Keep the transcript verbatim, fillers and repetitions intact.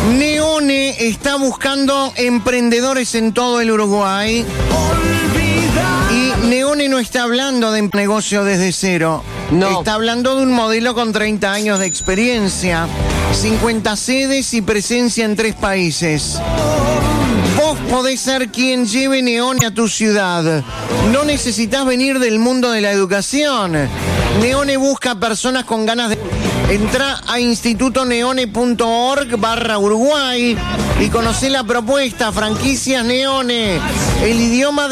Neone está buscando emprendedores en todo el Uruguay. Y Neone no está hablando de negocio desde cero. No. Está hablando de un modelo con treinta años de experiencia, cincuenta sedes y presencia en tres países. Vos podés ser quien lleve Neone a tu ciudad. No necesitas venir del mundo de la educación. Neone busca personas con ganas de... Entrá a institutoneone.org barra Uruguay y conocé la propuesta, franquicias Neone, el idioma de